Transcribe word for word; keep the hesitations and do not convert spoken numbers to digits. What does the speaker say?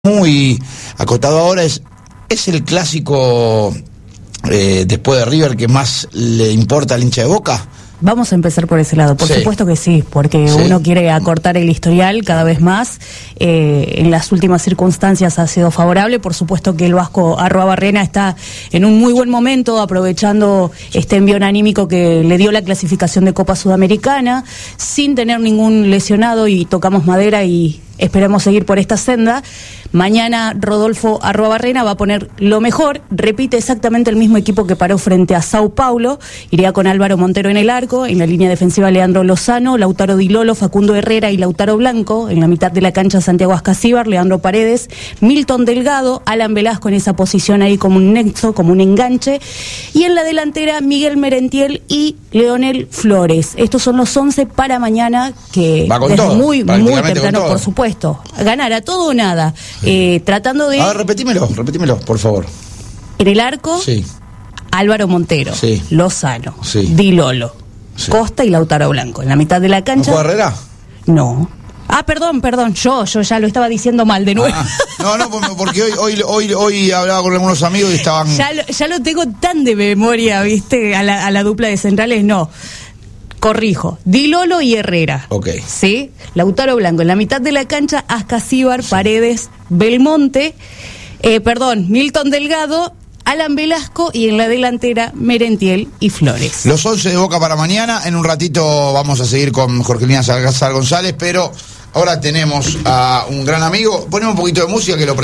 Muy acotado ahora, es, es el clásico eh, después de River que más le importa al hincha de Boca. Vamos a empezar por ese lado, por sí. supuesto que sí, porque sí. uno quiere acortar el historial cada vez más. Eh, en las últimas circunstancias ha sido favorable, por supuesto que el Vasco Arruabarrena está en un muy buen momento, aprovechando este envión anímico que le dio la clasificación de Copa Sudamericana, sin tener ningún lesionado, y tocamos madera y esperemos seguir por esta senda. Mañana Rodolfo Arruabarrena va a poner lo mejor, repite exactamente el mismo equipo que paró frente a Sao Paulo, iría con Álvaro Montero en el arco, en la línea defensiva Leandro Lozano, Lautaro Di Lolo, Facundo Herrera y Lautaro Blanco, en la mitad de la cancha Santiago Ascasíbar, Leandro Paredes, Milton Delgado, Alan Velasco en esa posición ahí como un nexo, como un enganche, y en la delantera Miguel Merentiel y Leonel Flores. Estos son los once para mañana, que desde todo, muy, muy temprano, por supuesto, ganar a todo o nada. Eh, tratando de... A ver, repetímelo, repetímelo, por favor. En el arco, sí. Álvaro Montero, sí. Lozano, sí. Di Lolo, sí. Costa y Lautaro Blanco. En la mitad de la cancha... ¿No fue Herrera? No. Ah, perdón, perdón, yo, yo ya lo estaba diciendo mal de nuevo. Ah, no, no, porque hoy, hoy, hoy, hoy hablaba con algunos amigos y estaban... Ya lo, ya lo tengo tan de memoria, ¿viste? A la, a la dupla de centrales, no. Corrijo, Di Lolo y Herrera. Ok. ¿Sí? Lautaro Blanco. En la mitad de la cancha, Ascasíbar, sí. Paredes, Belmonte, eh, perdón, Milton Delgado, Alan Velasco, y en la delantera Merentiel y Flores. Los once de Boca para mañana. En un ratito vamos a seguir con Jorgelina Salazar González, pero ahora tenemos a un gran amigo. Ponemos un poquito de música que lo